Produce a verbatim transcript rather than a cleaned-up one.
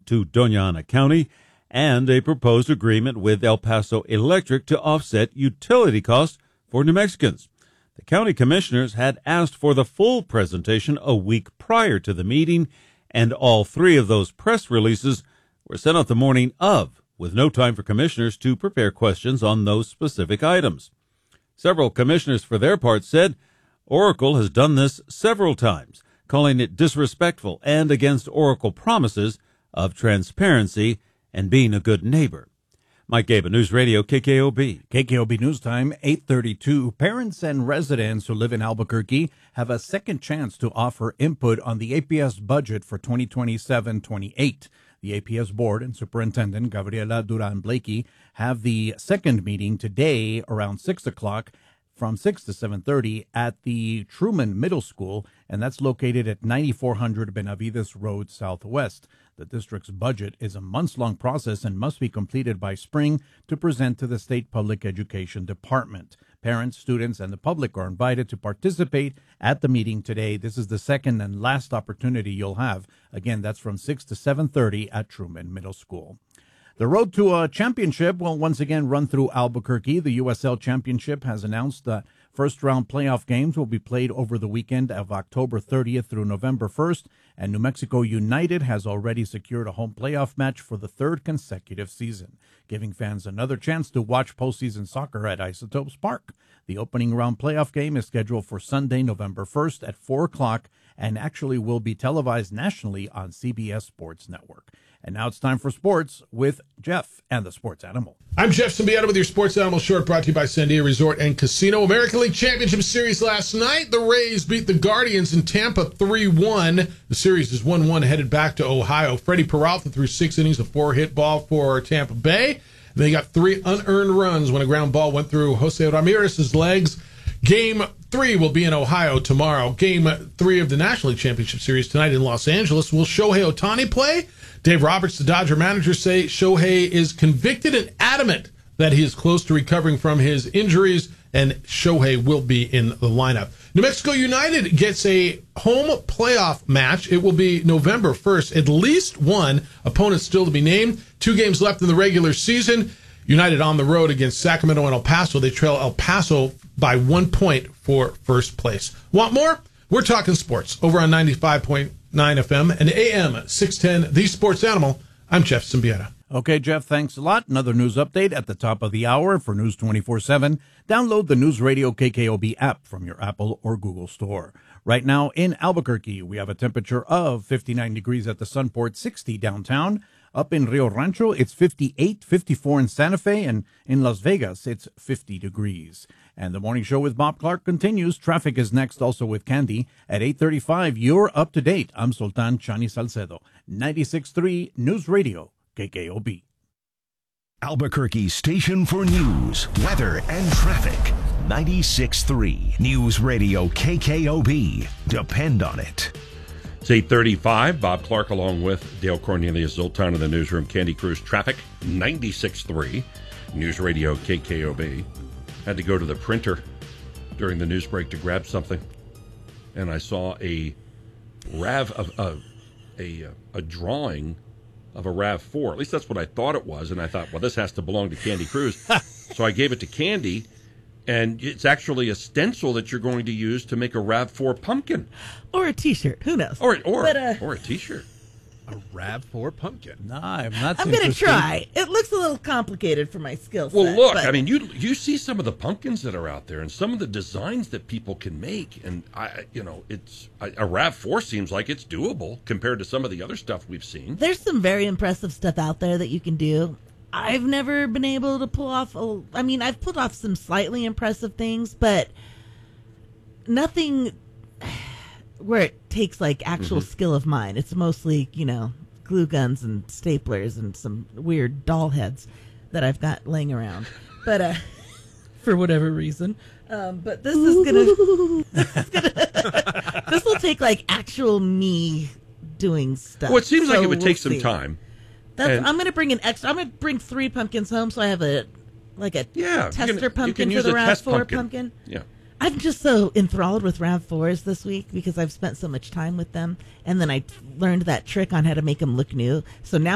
to Doña Ana County, and a proposed agreement with El Paso Electric to offset utility costs for New Mexicans. The county commissioners had asked for the full presentation a week prior to the meeting, and all three of those press releases were sent out the morning of, with no time for commissioners to prepare questions on those specific items. Several commissioners, for their part, said Oracle has done this several times, calling it disrespectful and against Oracle promises of transparency and being a good neighbor. Mike Gaba, News Radio, K K O B. K K O B News Time, eight thirty-two. Parents and residents who live in Albuquerque have a second chance to offer input on the A P S budget for twenty twenty-seven twenty-eight. The A P S board and Superintendent Gabriela Duran Blakey have the second meeting today around six o'clock from six to seven thirty at the Truman Middle School, and that's located at ninety-four hundred Benavides Road Southwest. The district's budget is a months-long process and must be completed by spring to present to the State Public Education Department. Parents, students, and the public are invited to participate at the meeting today. This is the second and last opportunity you'll have. Again, that's from six to seven thirty at Truman Middle School. The road to a championship will once again run through Albuquerque. The U S L Championship has announced that first-round playoff games will be played over the weekend of October thirtieth through November first, and New Mexico United has already secured a home playoff match for the third consecutive season, giving fans another chance to watch postseason soccer at Isotopes Park. The opening round playoff game is scheduled for Sunday, November first at four o'clock, and actually will be televised nationally on C B S Sports Network. And now it's time for sports with Jeff and the Sports Animal. I'm Jeff Symbieta with your Sports Animal Short, brought to you by Sandia Resort and Casino. American League Championship Series last night. The Rays beat the Guardians in Tampa three one. The series is one one headed back to Ohio. Freddie Peralta threw six innings, a four-hit ball for Tampa Bay. They got three unearned runs when a ground ball went through Jose Ramirez's legs. Game three will be in Ohio tomorrow. Game three of the National League Championship Series tonight in Los Angeles. Will Shohei Ohtani play? Dave Roberts, the Dodger manager, say Shohei is convicted and adamant that he is close to recovering from his injuries, and Shohei will be in the lineup. New Mexico United gets a home playoff match. It will be November first. At least one opponent still to be named. Two games left in the regular season. United on the road against Sacramento and El Paso. They trail El Paso by one point for first place. Want more? We're talking sports over on ninety-five point nine F M and A M six ten, The Sports Animal. I'm Jeff Symbieta. Okay, Jeff, thanks a lot. Another news update at the top of the hour for News twenty-four seven. Download the News Radio K K O B app from your Apple or Google store. Right now in Albuquerque, we have a temperature of fifty-nine degrees at the Sunport, sixty downtown. Up in Rio Rancho, it's fifty-eight, fifty-four in Santa Fe, and in Las Vegas, it's fifty degrees. And the morning show with Bob Clark continues. Traffic is next, also with Candy. At eight thirty-five, you're up to date. I'm Sultan Chani Salcedo. ninety-six point three News Radio, K K O B. Albuquerque's station for news, weather, and traffic. ninety-six point three News Radio, K K O B. Depend on it. It's eight thirty-five. Bob Clark along with Dale Cornelius Zoltan in the newsroom. Candy Cruz traffic, ninety-six point three News Radio K K O B. Had to go to the printer during the news break to grab something, and I saw a RAV of a, a a drawing of a RAV four. At least that's what I thought it was, and I thought, well, this has to belong to Candy Cruz. So I gave it to Candy. And it's actually a stencil that you're going to use to make a RAV four pumpkin. Or a T-shirt. Who knows? Or or, but, uh, or a T-shirt. A RAV four pumpkin. No, I'm not. I'm going to try. It looks a little complicated for my skill set. Well, look, but... I mean, you you see some of the pumpkins that are out there and some of the designs that people can make. And, I, you know, it's a RAV four seems like it's doable compared to some of the other stuff we've seen. There's some very impressive stuff out there that you can do. I've never been able to pull off, a, I mean, I've pulled off some slightly impressive things, but nothing where it takes, like, actual mm-hmm. skill of mine. It's mostly, you know, glue guns and staplers and some weird doll heads that I've got laying around. But, uh, for whatever reason. Um, but this is gonna, this is gonna, this will take, like, actual me doing stuff. Well, it seems so like it would we'll take see. some time. That's, and, I'm going to bring an extra. I'm going to bring three pumpkins home, so I have a like a yeah, tester you can, pumpkin you can for the RAV four pumpkin. pumpkin. Yeah, I'm just so enthralled with RAV fours this week because I've spent so much time with them, and then I learned that trick on how to make them look new. So now.